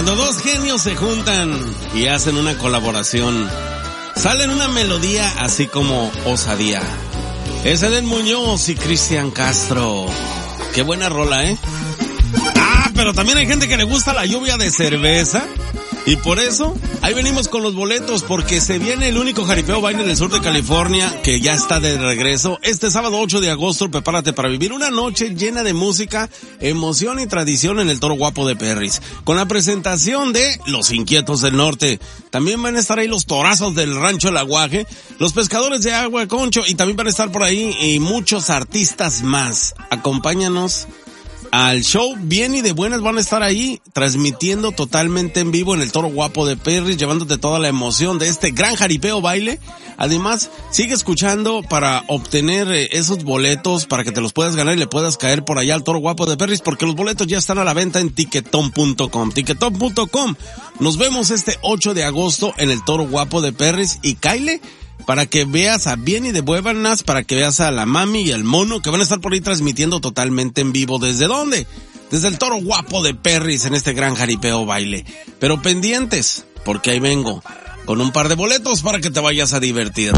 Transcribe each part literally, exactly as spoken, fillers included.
Cuando dos genios se juntan y hacen una colaboración, salen una melodía así como osadía. Es Edén Muñoz y Cristian Castro. Qué buena rola, ¿eh? Ah, pero también hay gente que le gusta la lluvia de cerveza. Y por eso, ahí venimos con los boletos, porque se viene el único jaripeo baile del sur de California, que ya está de regreso. Este sábado ocho de agosto, prepárate para vivir una noche llena de música, emoción y tradición en el Toro Guapo de Perris. Con la presentación de Los Inquietos del Norte. También van a estar ahí los torazos del Rancho El Aguaje, los pescadores de Agua Concho, y también van a estar por ahí y muchos artistas más. Acompáñanos al show bien y de buenas, van a estar ahí transmitiendo totalmente en vivo en el Toro Guapo de Perris, llevándote toda la emoción de este gran jaripeo baile. Además, sigue escuchando para obtener eh, esos boletos para que te los puedas ganar y le puedas caer por allá al Toro Guapo de Perris, porque los boletos ya están a la venta en tiquetón punto com. tiquetón punto com. Nos vemos este ocho de agosto en el Toro Guapo de Perris y cáele para que veas a Bien y de Buenas, para que veas a la Mami y al Mono, que van a estar por ahí transmitiendo totalmente en vivo. ¿Desde dónde? Desde el Toro Guapo de Perris en este gran jaripeo baile. Pero pendientes, porque ahí vengo con un par de boletos para que te vayas a divertir.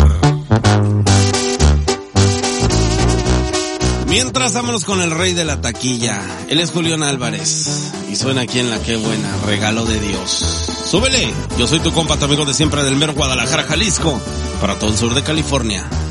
Mientras, vámonos con el rey de la taquilla. Él es Julián Álvarez y suena aquí en La Qué Buena, Regalo de Dios. ¡Súbele! Yo soy tu compa, tu amigo de siempre del mero Guadalajara, Jalisco, para todo el sur de California.